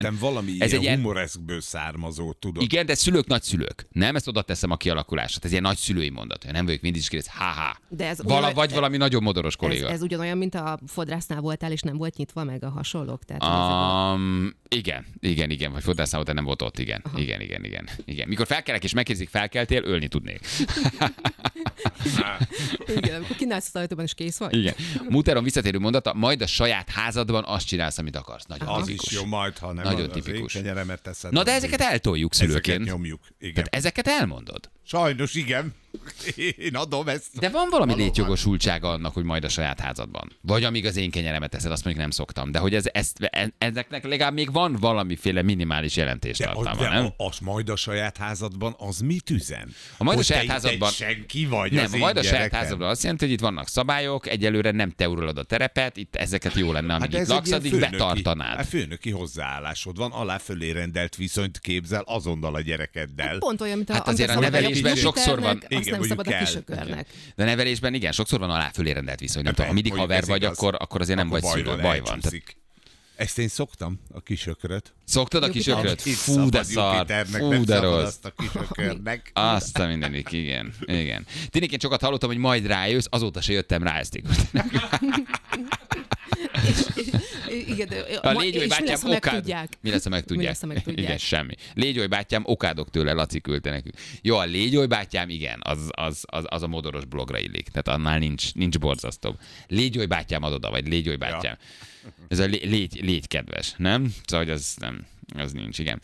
hittem valami ez ilyen humoreszkből származó, tudod. Igen, de szülők, nagyszülők. Nem, ezt oda teszem a kialakulását. Ez ilyen nagyszülői mondat. Nem vagyok mindig is kérdez, De ez vagy valami nagyon modoros kolléga. Ez ugyanolyan, mint a fodrásznál voltál, és nem volt nyitva meg a hasonlók? Tehát, igen, vagy fodrásznál voltál, nem volt ott, igen. Igen. Mikor felkelek és megkérdezik, felkeltél, ölni tudnék. Igen, amikor kínálsz az ajtóban, és kész vagy. Igen. Muteron visszatérő mondata, majd a saját házadban azt csinálsz, amit akarsz. Nagyon az tipikus. is jó, majd, ha nem nagyon az tipikus. én kenyeremet teszed. Na de ezeket eltoljuk szülőként. Ezeket nyomjuk, igen. Tehát ezeket elmondod. Sajnos igen. Én adom ezt. De van valami létjogosultsága annak, hogy majd a saját házadban. Vagy amíg az én kenyeremet teszed, azt mondjuk nem szoktam. De hogy ezeknek legalább még van valamiféle minimális jelentéstartalma, nem? Az majd a saját házadban, az mit üzen? A majd a saját házadban senki vagy nem, az a majd a saját gyerekem. házadban azt jelenti, hogy itt vannak szabályok, egyelőre nem te uralod a terepet, itt ezeket jó lenne, amíg itt laksz, addig betartanád. A főnöki hozzáállásod van, alá fölé rendelt viszonyt képzel azonnal a gyerekeddel. Pont olyan, mint Hát azért a nevelésben sokszor van. Azt nem szabad a kisökörnek. De nevelésben igen, sokszor van alá fölé rendelt viszony. Nem tudom, ha mindig haver vagy, akkor azért nem vagy szülő, baj van. Ezt én szoktam, a kisökröt. Szoktad a kisökröt? Fú, de szar. Fú, de rossz. Azt a mindenik, igen. Tényleg sokat hallottam, hogy majd rájössz, azóta se jöttem rá ezt. Igen, a légyói bátyám okád. Mi lesz, ha megtudják? Igen, semmi. Légyói bátyám, okádok tőle, Laci küldte nekünk. Jó, a légyói bátyám, igen, az a modoros blogra illik. Tehát annál nincs borzasztóbb. Légyói bátyám ad oda, vagy légyói bátyám. Ja. Ez a légy kedves, nem? Szóval, hogy az nincs, igen.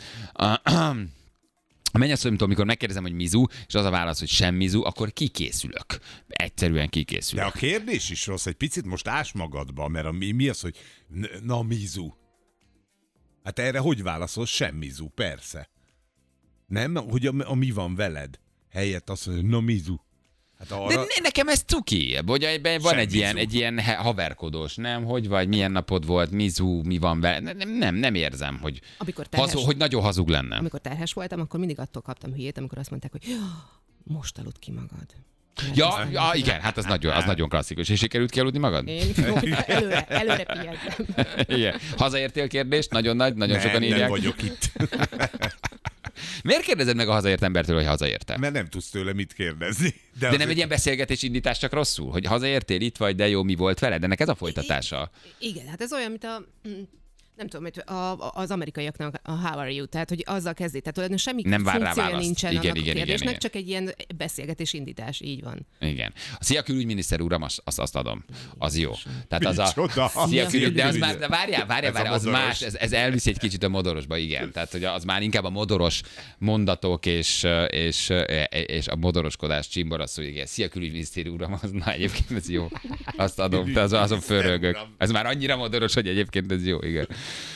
A mennyasszonyomtól, amikor megkérdezem, hogy mizu, és az a válasz, hogy sem mizu, akkor kikészülök. Egyszerűen kikészülök. De a kérdés is rossz, egy picit most ás magadba, mert mi az, hogy na mizu? Hát erre hogy válaszol? Sem mizu, persze. Nem? Hogy a mi van veled? Helyett azt mondja, na mizu. Hát arra... De nekem ez cuki, hogy ebben van egy ilyen haverkodós, nem? Hogy vagy, milyen napod volt, mizu, mi van vele. Nem érzem, hogy, hogy nagyon hazug lenne. Amikor terhes voltam, akkor mindig attól kaptam hülyét, amikor azt mondták, hogy most aludt ki magad. Ja, igen, hát az nagyon klasszikus. És sikerült kialudni magad? Én előre pihentem. Igen. Hazaértél kérdést? Nagyon nagy, nagyon sokan írják. Nem vagyok itt. Miért kérdezed meg a hazaért embertől, hogy hazaérte? Mert nem tudsz tőle mit kérdezni. De nem egy ilyen beszélgetés indítás, csak rosszul? Hogy hazaértél, itt vagy, de jó, mi volt veled? Ennek ez a folytatása. Igen, hát ez olyan, mint nem tudom, az amerikaiaknak a how are you, tehát hogy azzal kezdi, tehát semmi funkciója nincsen annak a kérdésnek, csak egy ilyen beszélgetés indítás, így van. Igen. A szia külügyminiszter uram, azt adom. Az jó. Tehát az a szia de az már, de várjál, az más, ez elviszi egy kicsit a modorosba, igen. Tehát hogy az már inkább a modoros mondatok és a modoroskodás csimboraszó, igen. Szia külügyminiszter uram, az na egyébként ez jó. Azt adom, te azon fölrögök. Ez már annyira modoros, hogy egyébként ez jó, igen.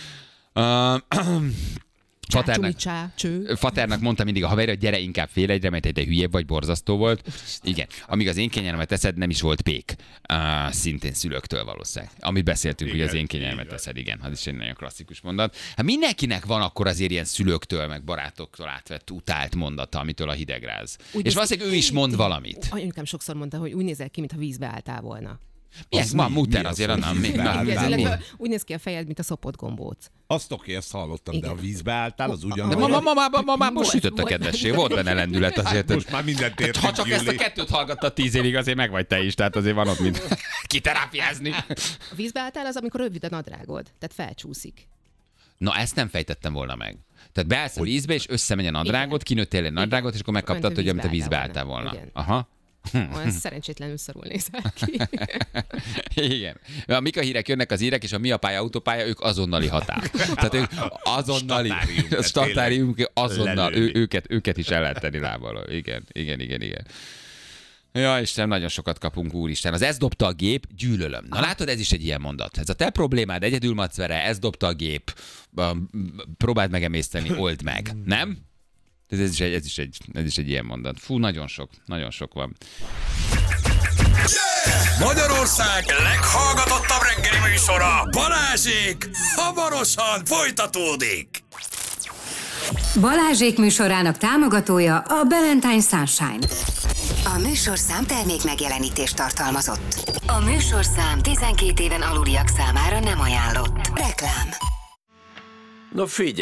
Faternak mondta mindig a haverja, hogy gyere inkább fél egyre, mert te hülyébb vagy, borzasztó volt. Igen. Amíg az én kényelmet teszed, nem is volt pék. Szintén szülőktől valószínűleg. Amit beszéltünk, hogy az én kényelmet teszed, igen. Az is egy nagyon klasszikus mondat. Hát mindenkinek van akkor azért ilyen szülőktől, meg barátoktól átvett utált mondata, amitől a hidegráz. És valószínűleg ő is mond valamit. Anyukám sokszor mondta, hogy úgy nézel ki, mintha vízbe álltál volna. Ez ma muter azért, úgy néz ki a fejed, mint a szopott gombóc. Azt oké, ezt hallottam, igen. De a vízbe álltál, az ugyanaz. De ma most sütött a kedvesség, volt benne lendület azért. Most már mindent értünk, ha csak ezt a kettőt hallgattad 10 évig, azért meg vagy te is, tehát azért van ott mint kiterápiázni. A vízbe álltál az, amikor rövid a nadrágod, tehát felcsúszik. Na, ezt nem fejtettem volna meg. Tehát beállsz a vízbe, és összemegy a nadrágod, kinőttél egy nadrágot, és akkor megkaptad, hogy amit a vízbe álltál volna. Aha. Olyan szerencsétlenül szarul nézel ki. Igen. A Mika hírek jönnek az hírek, és a Mi a pálya, autópálya, ők azonnali határ. Tehát ők azonnali, statárium, azonnal, őket is el lehet tenni lábalól. Igen. Ja, Isten, nagyon sokat kapunk, úristen. Az ez dobta a gép, gyűlölöm. Na látod, ez is egy ilyen mondat. Ez a te problémád, egyedül macvere, ez dobta a gép, próbáld megemészteni, old meg. Nem? Ez is egy ilyen mondat. Fú, nagyon sok van. Yeah! Magyarország leghallgatottabb reggeli műsora, Balázsék, hamarosan folytatódik. Balázsék műsorának támogatója a Valentine Sunshine. A műsorszám termék megjelenítést tartalmazott. A műsorszám 12 éven aluliak számára nem ajánlott. Reklám. No figyelj!